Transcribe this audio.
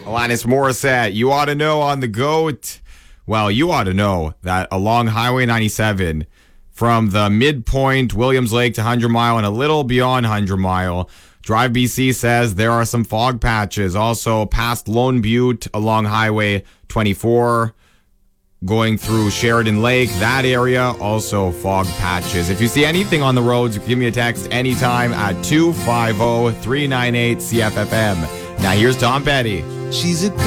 Alanis Morissette, you ought to know on the GOAT. Well, you ought to know that along Highway 97, from the midpoint, Williams Lake to 100 Mile and a little beyond 100 Mile, Drive BC says there are some fog patches. Also, past Lone Butte along Highway 24, going through Sheridan Lake, that area, also fog patches. If you see anything on the roads, give me a text anytime at 250-398-CFFM. Now here's Tom Petty. She's a